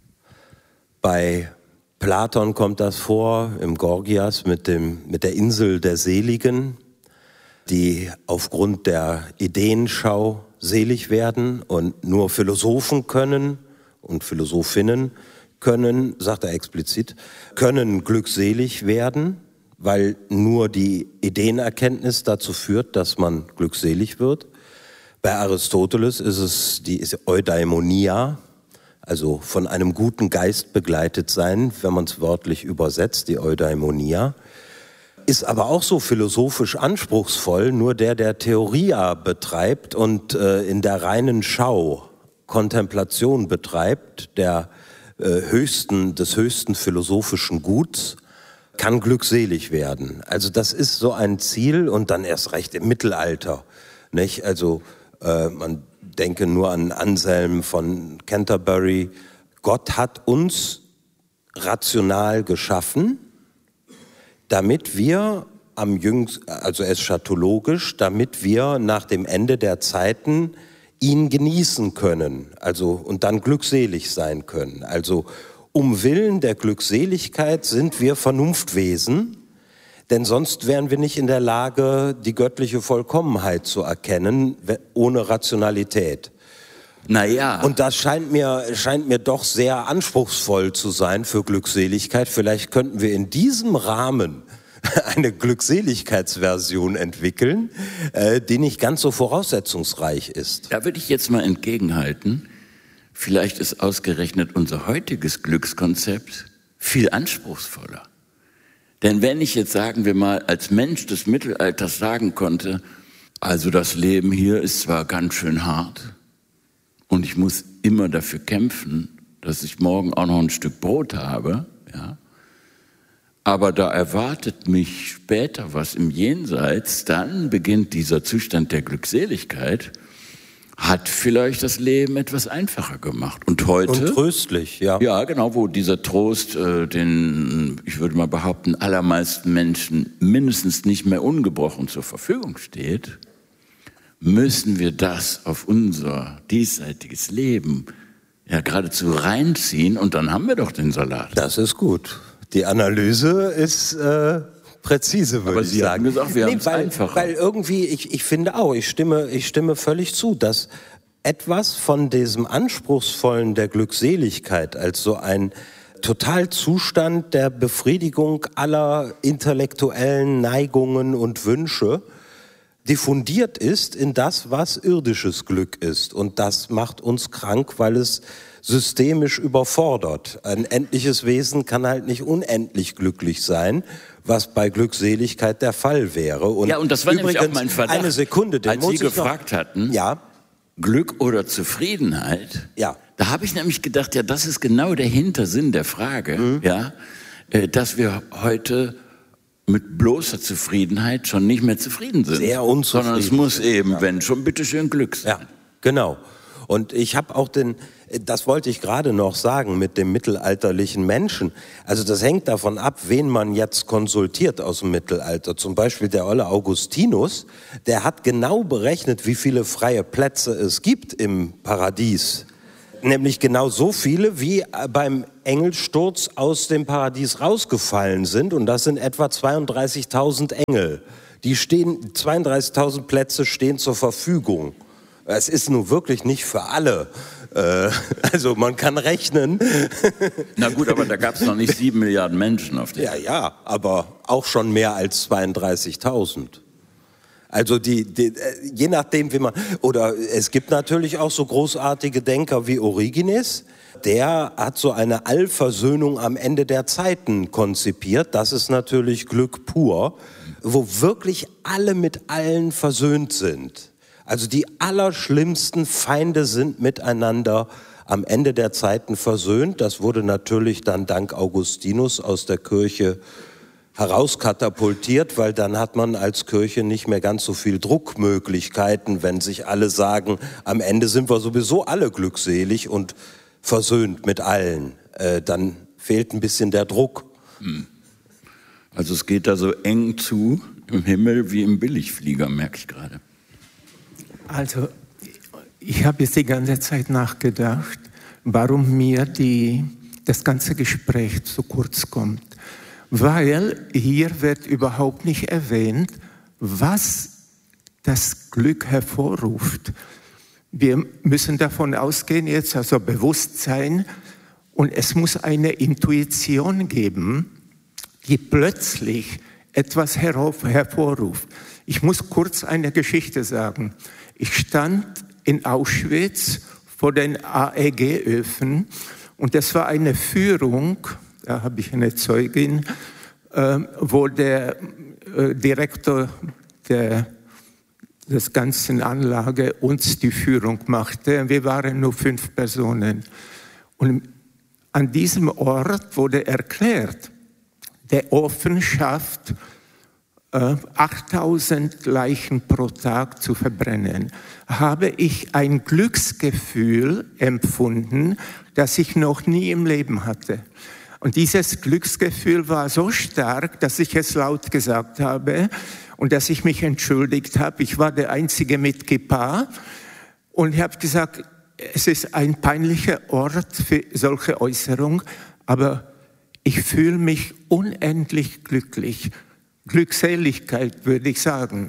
Bei Platon kommt das vor, im Gorgias mit der Insel der Seligen, die aufgrund der Ideenschau selig werden und nur Philosophen können und Philosophinnen können, sagt er explizit, können glückselig werden, weil nur die Ideenerkenntnis dazu führt, dass man glückselig wird. Bei Aristoteles ist es die Eudaimonia, also von einem guten Geist begleitet sein, wenn man es wörtlich übersetzt, die Eudaimonia. Ist aber auch so philosophisch anspruchsvoll, nur der Theoria betreibt und in der reinen Schau Kontemplation betreibt, des höchsten philosophischen Guts, kann glückselig werden. Also das ist so ein Ziel und dann erst recht im Mittelalter, nicht? Also man denke nur an Anselm von Canterbury. Gott hat uns rational geschaffen, damit wir also eschatologisch, damit wir nach dem Ende der Zeiten ihn genießen können, also und dann glückselig sein können. Also um Willen der Glückseligkeit sind wir Vernunftwesen, denn sonst wären wir nicht in der Lage, die göttliche Vollkommenheit zu erkennen, ohne Rationalität. Naja. Und das scheint mir doch sehr anspruchsvoll zu sein für Glückseligkeit. Vielleicht könnten wir in diesem Rahmen eine Glückseligkeitsversion entwickeln, die nicht ganz so voraussetzungsreich ist. Da würde ich jetzt mal entgegenhalten. Vielleicht ist ausgerechnet unser heutiges Glückskonzept viel anspruchsvoller. Denn wenn ich jetzt, sagen wir mal, als Mensch des Mittelalters sagen konnte, also das Leben hier ist zwar ganz schön hart und ich muss immer dafür kämpfen, dass ich morgen auch noch ein Stück Brot habe, ja, aber da erwartet mich später was im Jenseits, dann beginnt dieser Zustand der Glückseligkeit, hat vielleicht das Leben etwas einfacher gemacht. Und heute... Und tröstlich, ja. Ja, genau, wo dieser Trost, den, ich würde mal behaupten, allermeisten Menschen mindestens nicht mehr ungebrochen zur Verfügung steht, müssen wir das auf unser diesseitiges Leben ja geradezu reinziehen und dann haben wir doch den Salat. Das ist gut. Die Analyse ist präzise, würde ich sagen. Aber Sie haben gesagt, wir haben es einfacher. Weil irgendwie, ich finde auch, ich stimme völlig zu, dass etwas von diesem Anspruchsvollen der Glückseligkeit als so ein Totalzustand der Befriedigung aller intellektuellen Neigungen und Wünsche diffundiert ist in das, was irdisches Glück ist. Und das macht uns krank, weil es systemisch überfordert. Ein endliches Wesen kann halt nicht unendlich glücklich sein, was bei Glückseligkeit der Fall wäre. Und ja, und das war übrigens nämlich auch mein Verdacht, eine Sekunde, als Sie gefragt hatten, ja, Glück oder Zufriedenheit, ja, da habe ich nämlich gedacht, ja, das ist genau der Hintersinn der Frage, ja, dass wir heute mit bloßer Zufriedenheit schon nicht mehr zufrieden sind. Sehr unzufrieden. Sondern es muss eben, wenn schon, bitteschön Glück sein. Ja, genau. Und ich habe auch das wollte ich gerade noch sagen mit dem mittelalterlichen Menschen. Also das hängt davon ab, wen man jetzt konsultiert aus dem Mittelalter. Zum Beispiel der olle Augustinus, der hat genau berechnet, wie viele freie Plätze es gibt im Paradies. Nämlich genau so viele, wie beim Engelsturz aus dem Paradies rausgefallen sind. Und das sind etwa 32.000 Engel. 32.000 Plätze stehen zur Verfügung. Es ist nun wirklich nicht für alle. Also man kann rechnen. Na gut, aber da gab es noch nicht 7 Milliarden Menschen auf der Welt. Ja, aber auch schon mehr als 32.000. Also je nachdem, wie man... Oder es gibt natürlich auch so großartige Denker wie Origenes. Der hat so eine Allversöhnung am Ende der Zeiten konzipiert. Das ist natürlich Glück pur, wo wirklich alle mit allen versöhnt sind. Also die allerschlimmsten Feinde sind miteinander am Ende der Zeiten versöhnt. Das wurde natürlich dann dank Augustinus aus der Kirche herauskatapultiert, weil dann hat man als Kirche nicht mehr ganz so viel Druckmöglichkeiten, wenn sich alle sagen, am Ende sind wir sowieso alle glückselig und versöhnt mit allen. Dann fehlt ein bisschen der Druck. Also es geht da so eng zu im Himmel wie im Billigflieger, merke ich gerade. Also, ich habe jetzt die ganze Zeit nachgedacht, warum mir das ganze Gespräch zu kurz kommt. Weil hier wird überhaupt nicht erwähnt, was das Glück hervorruft. Wir müssen davon ausgehen, jetzt also Bewusstsein, und es muss eine Intuition geben, die plötzlich etwas hervorruft. Ich muss kurz eine Geschichte sagen. Ich stand in Auschwitz vor den AEG-Öfen. Und das war eine Führung, da habe ich eine Zeugin, wo der Direktor des ganzen Anlage uns die Führung machte. Wir waren nur 5 Personen. Und an diesem Ort wurde erklärt, der Ofen schafft 8000 Leichen pro Tag zu verbrennen. Habe ich ein Glücksgefühl empfunden, das ich noch nie im Leben hatte. Und dieses Glücksgefühl war so stark, dass ich es laut gesagt habe und dass ich mich entschuldigt habe. Ich war der Einzige mit Kippa und ich habe gesagt, es ist ein peinlicher Ort für solche Äußerungen, aber ich fühle mich unendlich glücklich. Glückseligkeit, würde ich sagen.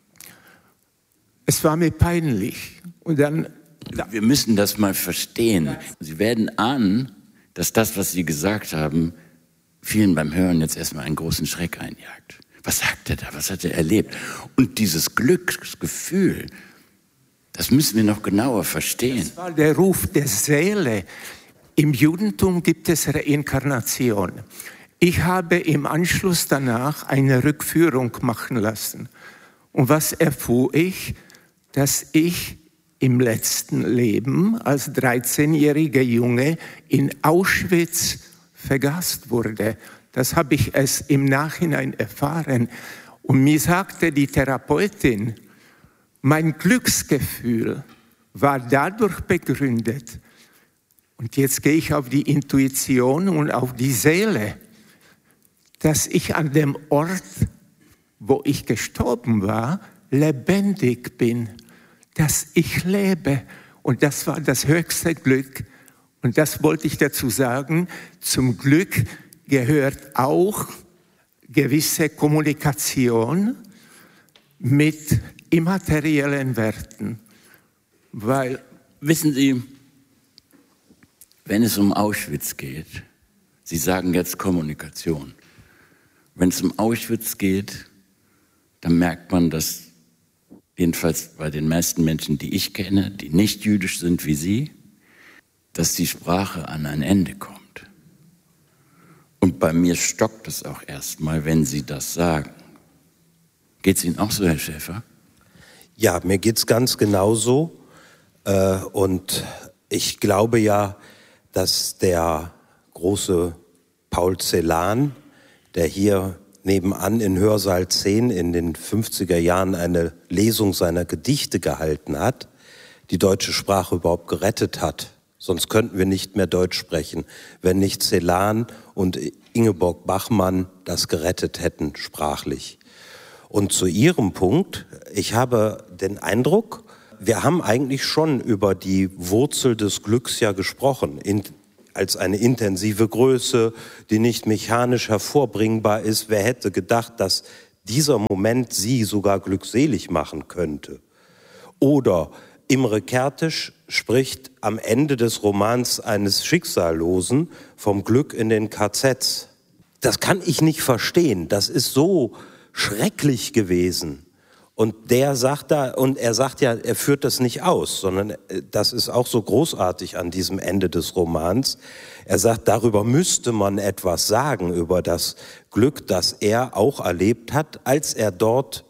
Es war mir peinlich. Und dann, wir müssen das mal verstehen. Sie werden ahnen, dass das, was Sie gesagt haben, vielen beim Hören jetzt erstmal einen großen Schreck einjagt. Was sagt er da? Was hat er erlebt? Und dieses Glücksgefühl, das müssen wir noch genauer verstehen. Das war der Ruf der Seele. Im Judentum gibt es Reinkarnation. Ich habe im Anschluss danach eine Rückführung machen lassen. Und was erfuhr ich? Dass ich im letzten Leben als 13-jähriger Junge in Auschwitz vergast wurde. Das habe ich erst im Nachhinein erfahren. Und mir sagte die Therapeutin, mein Glücksgefühl war dadurch begründet. Und jetzt gehe ich auf die Intuition und auf die Seele, dass ich an dem Ort, wo ich gestorben war, lebendig bin, dass ich lebe. Und das war das höchste Glück. Und das wollte ich dazu sagen. Zum Glück gehört auch gewisse Kommunikation mit immateriellen Werten. Weil, wissen Sie, wenn es um Auschwitz geht, Sie sagen jetzt Kommunikation. Wenn es um Auschwitz geht, dann merkt man, dass jedenfalls bei den meisten Menschen, die ich kenne, die nicht jüdisch sind wie Sie, dass die Sprache an ein Ende kommt. Und bei mir stockt es auch erstmal, wenn Sie das sagen. Geht es Ihnen auch so, Herr Schäfer? Ja, mir geht's ganz genauso. Und ich glaube ja, dass der große Paul Celan, der hier nebenan in Hörsaal 10 in den 50er Jahren eine Lesung seiner Gedichte gehalten hat, die deutsche Sprache überhaupt gerettet hat. Sonst könnten wir nicht mehr Deutsch sprechen, wenn nicht Celan und Ingeborg Bachmann das gerettet hätten, sprachlich. Und zu Ihrem Punkt, ich habe den Eindruck, wir haben eigentlich schon über die Wurzel des Glücks ja gesprochen, als eine intensive Größe, die nicht mechanisch hervorbringbar ist. Wer hätte gedacht, dass dieser Moment Sie sogar glückselig machen könnte? Oder Imre Kertész spricht am Ende des Romans eines Schicksallosen vom Glück in den KZs. Das kann ich nicht verstehen. Das ist so schrecklich gewesen. Und er sagt ja, er führt das nicht aus, sondern das ist auch so großartig an diesem Ende des Romans. Er sagt, darüber müsste man etwas sagen, über das Glück, das er auch erlebt hat, als er dort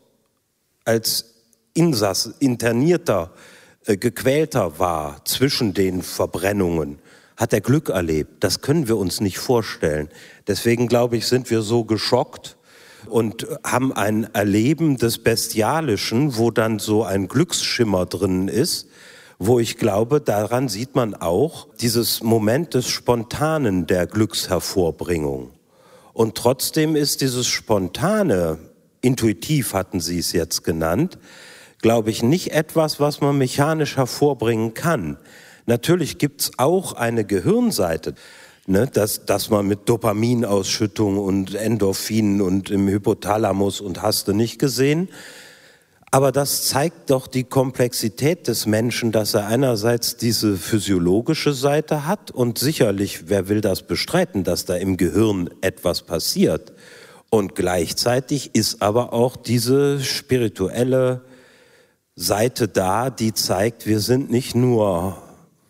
als Internierter, Gequälter war zwischen den Verbrennungen. Hat er Glück erlebt? Das können wir uns nicht vorstellen. Deswegen, glaube ich, sind wir so geschockt und haben ein Erleben des Bestialischen, wo dann so ein Glücksschimmer drin ist, wo ich glaube, daran sieht man auch dieses Moment des Spontanen der Glückshervorbringung. Und trotzdem ist dieses Spontane, intuitiv hatten Sie es jetzt genannt, glaube ich, nicht etwas, was man mechanisch hervorbringen kann. Natürlich gibt's auch eine Gehirnseite, ne, dass man mit Dopaminausschüttung und Endorphinen und im Hypothalamus und hast du nicht gesehen. Aber das zeigt doch die Komplexität des Menschen, dass er einerseits diese physiologische Seite hat und sicherlich, wer will das bestreiten, dass da im Gehirn etwas passiert. Und gleichzeitig ist aber auch diese spirituelle Seite da, die zeigt, wir sind nicht nur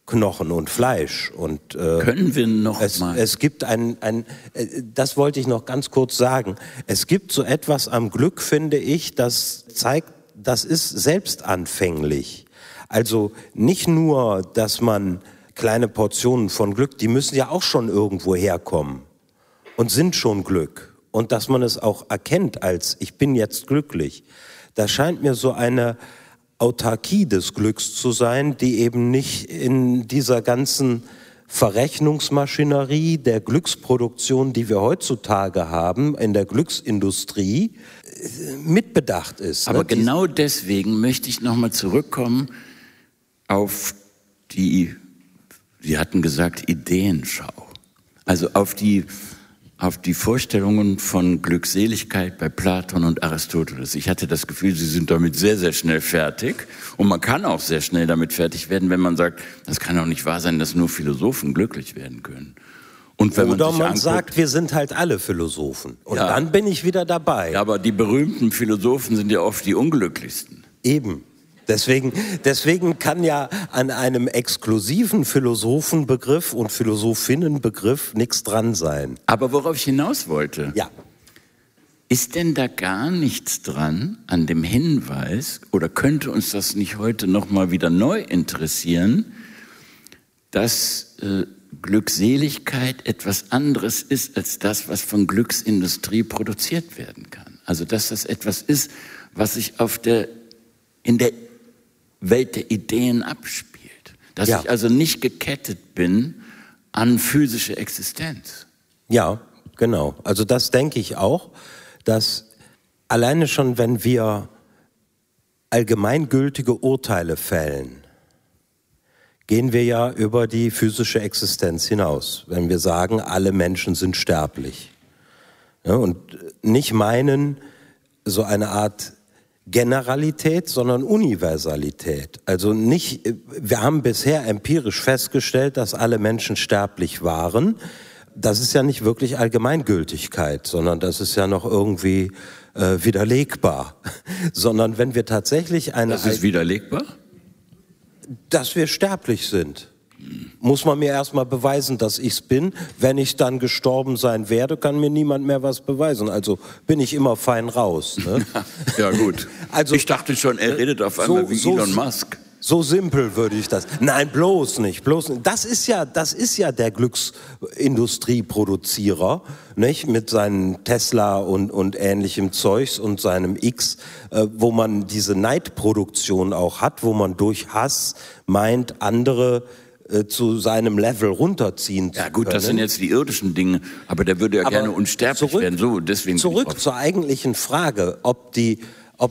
Knochen und Fleisch. Und, können wir noch mal... Es gibt das wollte ich noch ganz kurz sagen, es gibt so etwas am Glück, finde ich, das zeigt, das ist selbstanfänglich. Also nicht nur, dass man kleine Portionen von Glück, die müssen ja auch schon irgendwo herkommen und sind schon Glück. Und dass man es auch erkennt als, ich bin jetzt glücklich. Das scheint mir so eine Autarkie des Glücks zu sein, die eben nicht in dieser ganzen Verrechnungsmaschinerie der Glücksproduktion, die wir heutzutage haben, in der Glücksindustrie, mitbedacht ist. Aber genau deswegen möchte ich nochmal zurückkommen auf die, Sie hatten gesagt, Ideenschau. Also auf die Vorstellungen von Glückseligkeit bei Platon und Aristoteles. Ich hatte das Gefühl, sie sind damit sehr, sehr schnell fertig. Und man kann auch sehr schnell damit fertig werden, wenn man sagt, das kann doch nicht wahr sein, dass nur Philosophen glücklich werden können. Und wenn Oder man anguckt, sagt, wir sind halt alle Philosophen. Und ja, dann bin ich wieder dabei. Ja, aber die berühmten Philosophen sind ja oft die unglücklichsten. Eben. Deswegen kann ja an einem exklusiven Philosophenbegriff und Philosophinnenbegriff nichts dran sein. Aber worauf ich hinaus wollte, ja. Ist denn da gar nichts dran an dem Hinweis, oder könnte uns das nicht heute noch mal wieder neu interessieren, dass Glückseligkeit etwas anderes ist als das, was von Glücksindustrie produziert werden kann? Also dass das etwas ist, was sich in der Welt der Ideen abspielt. Dass ich also nicht gekettet bin an physische Existenz. Ja, genau. Also das denke ich auch, dass alleine schon, wenn wir allgemeingültige Urteile fällen, gehen wir ja über die physische Existenz hinaus. Wenn wir sagen, alle Menschen sind sterblich. Ja, und nicht meinen, so eine Art Generalität, sondern Universalität. Also nicht, wir haben bisher empirisch festgestellt, dass alle Menschen sterblich waren. Das ist ja nicht wirklich Allgemeingültigkeit, sondern das ist ja noch irgendwie widerlegbar. Sondern wenn wir tatsächlich Das ist widerlegbar? Dass wir sterblich sind. Muss man mir erstmal beweisen, dass ich's bin. Wenn ich dann gestorben sein werde, kann mir niemand mehr was beweisen. Also bin ich immer fein raus. Ne? Ja gut. Also, ich dachte schon, er redet auf einmal wie Elon Musk. So simpel würde ich das. Nein, bloß nicht. Das ist ja der Glücksindustrieproduzierer, nicht? Mit seinen Tesla und ähnlichem Zeugs und seinem X, wo man diese Neidproduktion auch hat, wo man durch Hass meint, andere zu seinem Level runterziehen zu können. Ja gut, das sind jetzt die irdischen Dinge, aber der würde ja gerne unsterblich werden. So, deswegen zurück zur eigentlichen Frage, ob die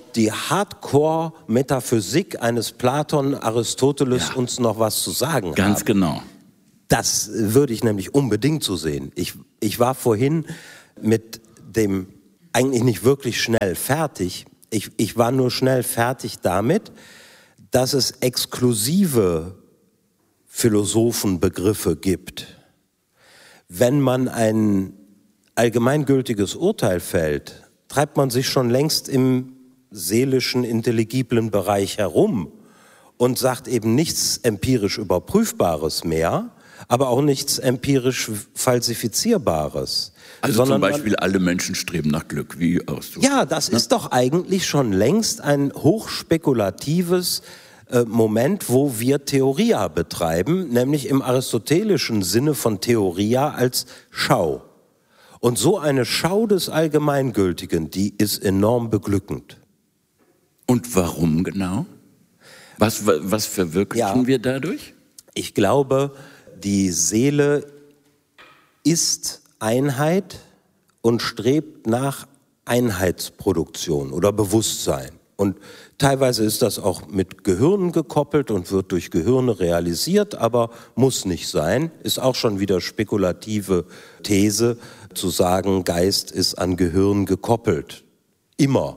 Hardcore-Metaphysik eines Platon, Aristoteles uns noch was zu sagen Ganz haben. genau. Das würde ich nämlich unbedingt so sehen. Ich war vorhin mit dem eigentlich nicht wirklich schnell fertig. Ich war nur schnell fertig damit, dass es exklusive Philosophenbegriffe gibt. Wenn man ein allgemeingültiges Urteil fällt, treibt man sich schon längst im seelischen, intelligiblen Bereich herum und sagt eben nichts empirisch Überprüfbares mehr, aber auch nichts empirisch Falsifizierbares. Also zum Beispiel, alle Menschen streben nach Glück, wie Aristoteles. Ja, das ist doch eigentlich schon längst ein hochspekulatives Moment, wo wir Theoria betreiben, nämlich im aristotelischen Sinne von Theoria als Schau. Und so eine Schau des Allgemeingültigen, die ist enorm beglückend. Und warum genau? Was verwirklichen wir dadurch? Ich glaube, die Seele ist Einheit und strebt nach Einheitsproduktion oder Bewusstsein. Und teilweise ist das auch mit Gehirnen gekoppelt und wird durch Gehirne realisiert, aber muss nicht sein. Ist auch schon wieder spekulative These, zu sagen, Geist ist an Gehirn gekoppelt. Immer.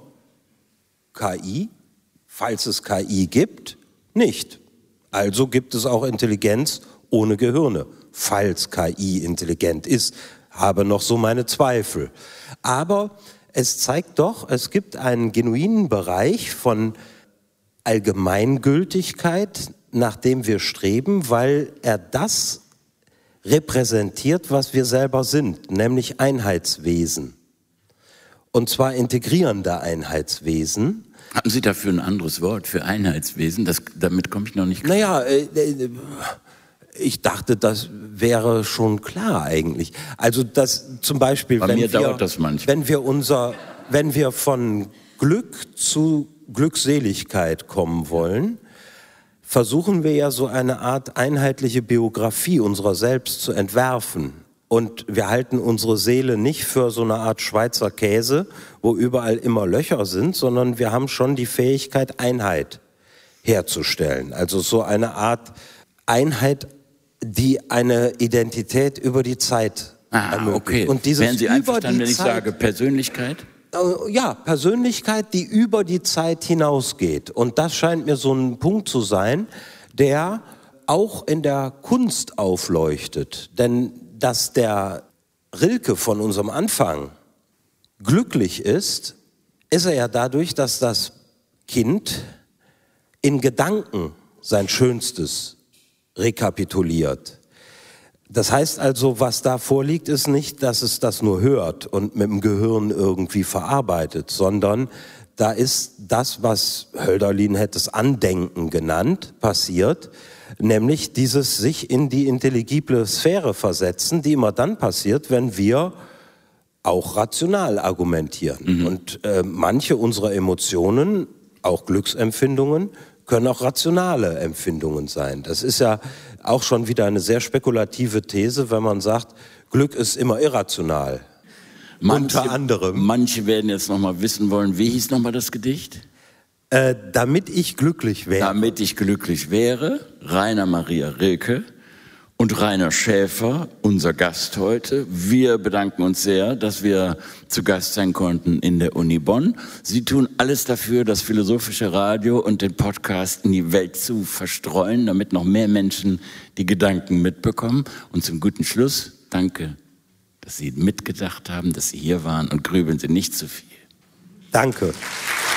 KI, falls es KI gibt, nicht. Also gibt es auch Intelligenz ohne Gehirne, falls KI intelligent ist. Habe noch so meine Zweifel. Aber es zeigt doch, es gibt einen genuinen Bereich von Allgemeingültigkeit, nach dem wir streben, weil er das repräsentiert, was wir selber sind, nämlich Einheitswesen. Und zwar integrierende Einheitswesen. Haben Sie dafür ein anderes Wort für Einheitswesen? Damit komme ich noch nicht klar. Naja, ich dachte, das wäre schon klar eigentlich. Also das zum Beispiel, Bei mir dauert das manchmal. wenn wir von Glück zu Glückseligkeit kommen wollen, versuchen wir ja so eine Art einheitliche Biografie unserer selbst zu entwerfen. Und wir halten unsere Seele nicht für so eine Art Schweizer Käse, wo überall immer Löcher sind, sondern wir haben schon die Fähigkeit, Einheit herzustellen. Also so eine Art Einheit, die eine Identität über die Zeit ermöglicht. Okay. Und dieses Wären Sie einverstanden, wenn ich sage Persönlichkeit? Ja, Persönlichkeit, die über die Zeit hinausgeht. Und das scheint mir so ein Punkt zu sein, der auch in der Kunst aufleuchtet. Denn dass der Rilke von unserem Anfang glücklich ist, ist er ja dadurch, dass das Kind in Gedanken sein Schönstes rekapituliert. Das heißt also, was da vorliegt, ist nicht, dass es das nur hört und mit dem Gehirn irgendwie verarbeitet, sondern da ist das, was Hölderlin hätte es Andenken genannt, passiert, nämlich dieses sich in die intelligible Sphäre versetzen, die immer dann passiert, wenn wir auch rational argumentieren. Und manche unserer Emotionen, auch Glücksempfindungen, können auch rationale Empfindungen sein. Das ist ja auch schon wieder eine sehr spekulative These, wenn man sagt, Glück ist immer irrational. Unter anderem. Manche werden jetzt noch mal wissen wollen, wie hieß noch mal das Gedicht? Damit ich glücklich wäre. Damit ich glücklich wäre, Rainer Maria Rilke und Rainer Schäfer, unser Gast heute. Wir bedanken uns sehr, dass wir zu Gast sein konnten in der Uni Bonn. Sie tun alles dafür, das philosophische Radio und den Podcast in die Welt zu verstreuen, damit noch mehr Menschen die Gedanken mitbekommen. Und zum guten Schluss, danke, dass Sie mitgedacht haben, dass Sie hier waren, und grübeln Sie nicht zu viel. Danke.